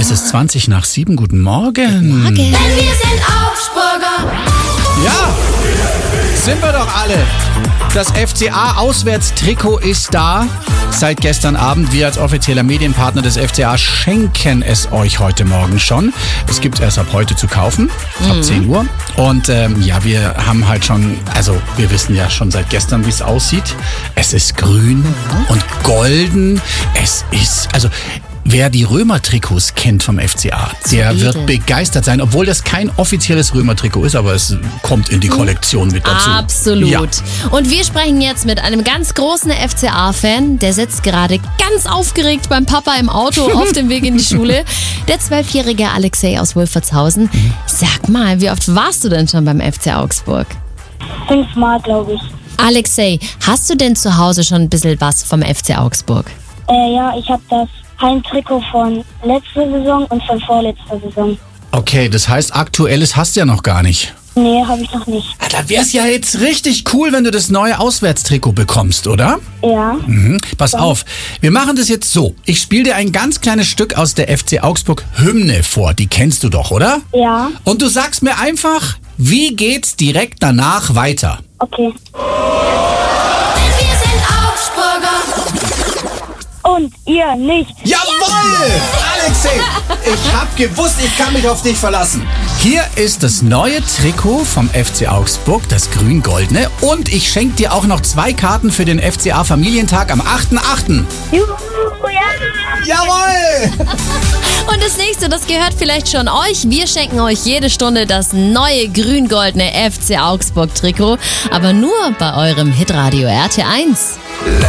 Es ist 20:20. Guten Morgen. Morgen. Denn wir sind Augsburger. Ja, sind wir doch alle. Das FCA-Auswärtstrikot ist da. Seit gestern Abend. Wir als offizieller Medienpartner des FCA schenken es euch heute Morgen schon. Es gibt es erst ab heute zu kaufen, ab 10 Uhr. Und wir haben halt schon, also wir wissen ja schon seit gestern, wie es aussieht. Es ist grün und golden. Es ist, also wer die Römer-Trikots kennt vom FCA, der wird begeistert sein, obwohl das kein offizielles Römer-Trikot ist, aber es kommt in die Kollektion mit dazu. Absolut. Ja. Und wir sprechen jetzt mit einem ganz großen FCA-Fan, der sitzt gerade ganz aufgeregt beim Papa im Auto auf dem Weg in die Schule. Der 12-jährige Alexei aus Wolfertshausen. Sag mal, wie oft warst du denn schon beim FC Augsburg? 5-mal, glaube ich. Alexei, hast du denn zu Hause schon ein bisschen was vom FC Augsburg? Ja, ich habe das Heimtrikot von letzter Saison und von vorletzter Saison. Okay, das heißt, aktuelles hast du ja noch gar nicht. Nee, habe ich noch nicht. Ja, da wär's ja jetzt richtig cool, wenn du das neue Auswärtstrikot bekommst, oder? Ja. Pass auf, wir machen das jetzt so. Ich spiele dir ein ganz kleines Stück aus der FC Augsburg Hymne vor. Die kennst du doch, oder? Ja. Und du sagst mir einfach, wie geht's direkt danach weiter? Okay. Denn wir sind Augsburger. Und ihr nicht. Jawohl! Alexei, ich hab gewusst, ich kann mich auf dich verlassen. Hier ist das neue Trikot vom FC Augsburg, das grün-goldene. Und ich schenke dir auch noch 2 Karten für den FCA Familientag am 8.8. Juhu, ja. Jawohl! Und das nächste, das gehört vielleicht schon euch. Wir schenken euch jede Stunde das neue grün-goldene FC Augsburg Trikot. Aber nur bei eurem Hitradio RT1.